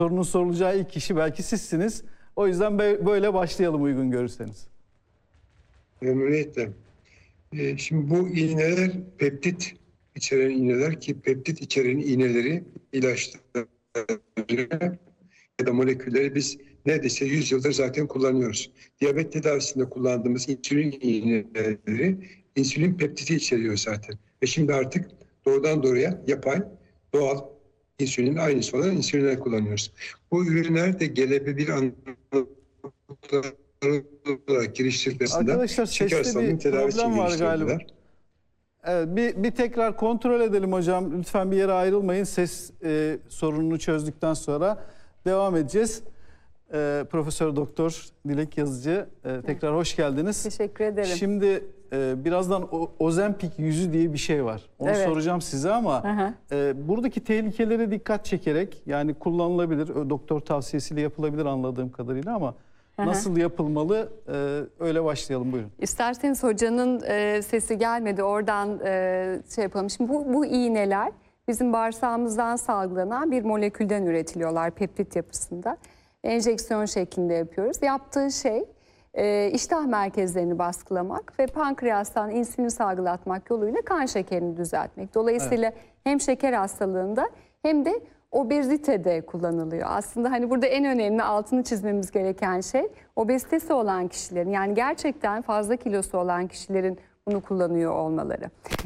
sorunun sorulacağı ilk kişi belki sizsiniz. O yüzden böyle başlayalım uygun görürseniz. Memnuniyetle. Şimdi bu iğneler peptit içeren iğneler ki peptit içeren iğneleri ilaçları ya da molekülleri biz neredeyse 100 yıldır zaten kullanıyoruz. Diyabet tedavisinde kullandığımız insülin iğneleri insülin peptiti içeriyor zaten. Ve şimdi artık doğrudan doğruya yapay, doğal insülin aynısı olan insülinler kullanıyoruz. Bu ürünler de GLP-1 olarak geliştirilmesinde Arkadaşlar seste bir problem var galiba. Evet, bir tekrar kontrol edelim hocam. Lütfen bir yere ayrılmayın. Ses sorununu çözdükten sonra devam edeceğiz. Profesör Doktor Dilek Yazıcı, tekrar hoş geldiniz. Teşekkür ederim. Şimdi birazdan Ozempic yüzü diye bir şey var. Onu soracağım size ama buradaki tehlikelere dikkat çekerek, yani kullanılabilir, doktor tavsiyesiyle yapılabilir anladığım kadarıyla ama nasıl yapılmalı? Öyle başlayalım, buyurun. İsterseniz hocanın sesi gelmedi, oradan şey yapalım. Şimdi bu iğneler bizim bağırsağımızdan salgılanan bir molekülden üretiliyorlar peptit yapısında. Enjeksiyon şeklinde yapıyoruz. Yaptığı şey iştah merkezlerini baskılamak ve pankreastan insülin salgılatmak yoluyla kan şekerini düzeltmek. Dolayısıyla hem şeker hastalığında hem de obezitede kullanılıyor. Aslında hani burada en önemli altını çizmemiz gereken şey obezitesi olan kişilerin, yani gerçekten fazla kilosu olan kişilerin bunu kullanıyor olmaları.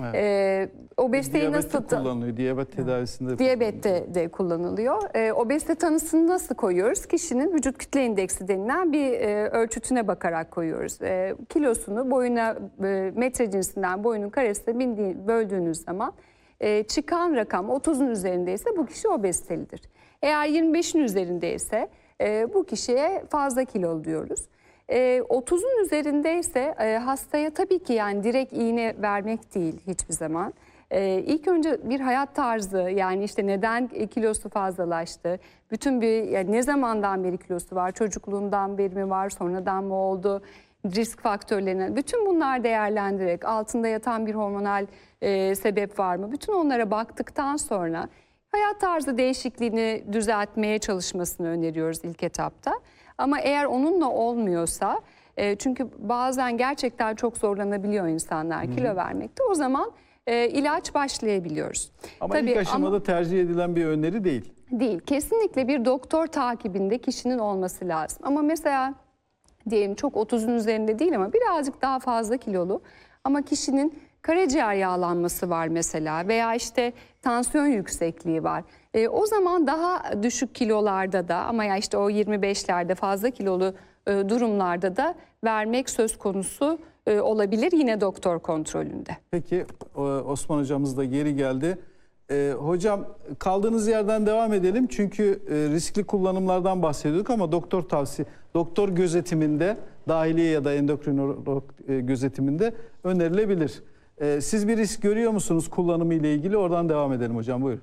Obeziteyi nasıl kullanılıyor? Diyabet tedavisinde. Diyabette de kullanılıyor. Obezite tanısını nasıl koyuyoruz? Kişinin vücut kütle indeksi denilen bir ölçütüne bakarak koyuyoruz. Kilosunu boyuna, metre cinsinden boyunun karesine böldüğünüz zaman çıkan rakam 30'un üzerindeyse bu kişi obezitelidir. Eğer 25'in üzerindeyse bu kişiye fazla kilolu diyoruz. 30'un üzerindeyse hastaya tabii ki yani direkt iğne vermek değil hiçbir zaman. İlk önce bir hayat tarzı, yani işte neden kilosu fazlalaştı, bütün yani ne zamandan beri kilosu var, çocukluğundan beri mi var, sonradan mı oldu, risk faktörlerine, bütün bunlar değerlendirerek altında yatan bir hormonal sebep var mı, bütün onlara baktıktan sonra hayat tarzı değişikliğini düzeltmeye çalışmasını öneriyoruz ilk etapta. Ama eğer onunla olmuyorsa, çünkü bazen gerçekten çok zorlanabiliyor insanlar kilo vermekte, o zaman ilaç başlayabiliyoruz. Ama tabii, ilk aşamada tercih edilen bir öneri değil. Değil. Kesinlikle bir doktor takibinde kişinin olması lazım. Ama mesela diyelim çok 30'un üzerinde değil ama birazcık daha fazla kilolu ama kişinin karaciğer yağlanması var mesela veya işte tansiyon yüksekliği var. O zaman daha düşük kilolarda da ama ya işte o 25'lerde fazla kilolu durumlarda da vermek söz konusu olabilir yine doktor kontrolünde. Peki Osman hocamız da geri geldi. Hocam kaldığınız yerden devam edelim çünkü riskli kullanımlardan bahsediyorduk ama doktor gözetiminde, dahiliye ya da endokrinolog gözetiminde önerilebilir. Siz bir risk görüyor musunuz kullanımı ile ilgili? Oradan devam edelim hocam, buyurun.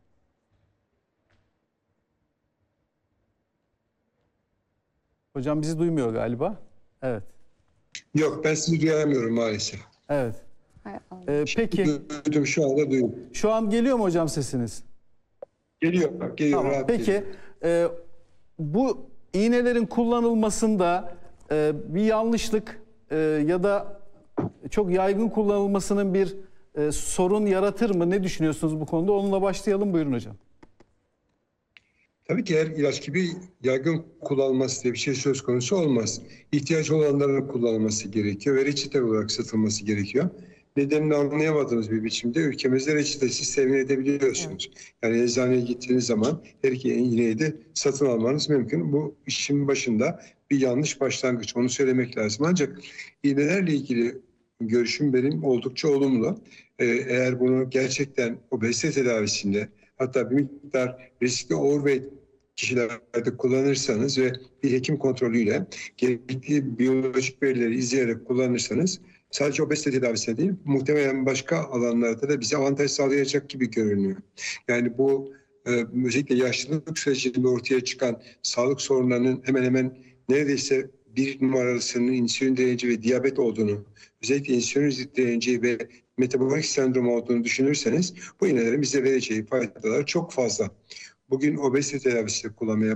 Hocam bizi duymuyor galiba. Evet. Yok, ben sizi duyamıyorum maalesef. Evet. Peki. Duydum, şu anda duydum. Şu an geliyor mu hocam sesiniz? Geliyor. Tamam. Peki bu iğnelerin kullanılmasında bir yanlışlık ya da çok yaygın kullanılmasının bir sorun yaratır mı? Ne düşünüyorsunuz bu konuda? Onunla başlayalım. Buyurun hocam. Tabii ki her ilaç gibi yaygın kullanılması diye bir şey söz konusu olmaz. İhtiyaç olanların kullanılması gerekiyor ve reçete olarak satılması gerekiyor. Nedenini anlayamadığınız bir biçimde ülkemizde reçetesiz temin edebiliyorsunuz. Yani eczaneye gittiğiniz zaman her iki iğneyi de satın almanız mümkün. Bu işin başında bir yanlış başlangıç. Onu söylemek lazım. Ancak iğnelerle ilgili görüşüm benim oldukça olumlu. Eğer bunu gerçekten obezite tedavisinde, hatta bir miktar riskli overweight kişilerde kullanırsanız ve bir hekim kontrolüyle gerekli biyolojik verileri izleyerek kullanırsanız sadece obezite tedavisinde değil, muhtemelen başka alanlarda da bize avantaj sağlayacak gibi görünüyor. Yani bu özellikle yaşlılık sürecinde ortaya çıkan sağlık sorunlarının hemen hemen neredeyse bir numaralısının insülin direnci ve diyabet olduğunu, özellikle insülin direnci ve metabolik sendrom olduğunu düşünürseniz bu iğnelerin bize vereceği faydalar çok fazla. bugün obezite tedavisinde kullanmaya